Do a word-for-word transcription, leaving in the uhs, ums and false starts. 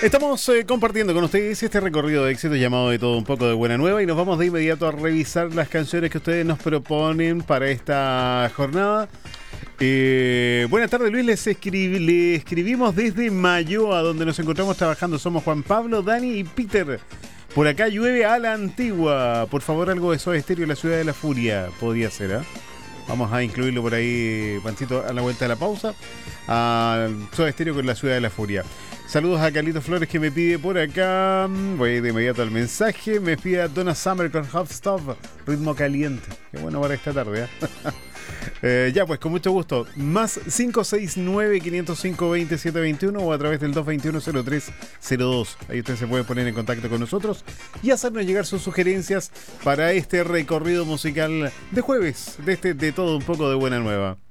Estamos eh, compartiendo con ustedes este recorrido de éxito llamado De Todo Un Poco de Buena Nueva y nos vamos de inmediato a revisar las canciones que ustedes nos proponen para esta jornada. Eh, buenas tardes, Luis, les escribí, le escribimos desde Mayoa, donde nos encontramos trabajando. Somos Juan Pablo, Dani y Peter. Por acá llueve a la antigua. Por favor, algo de Soda Stereo, La Ciudad de la Furia. Podría ser, ¿eh? Vamos a incluirlo por ahí, Pancito, a la vuelta de la pausa. A Soda Stereo con La Ciudad de la Furia. Saludos a Carlito Flores, que me pide por acá. Voy de inmediato al mensaje. Me pide a Donna Summer con Hot Stuff, Ritmo Caliente. Qué bueno para esta tarde, ¿eh? eh, ya, pues con mucho gusto. Más cinco seis nueve, cinco cero cinco, dos cero siete dos uno o a través del dos dos uno, cero tres cero dos. Ahí usted se puede poner en contacto con nosotros y hacernos llegar sus sugerencias para este recorrido musical de jueves, de este De Todo Un Poco de Buena Nueva.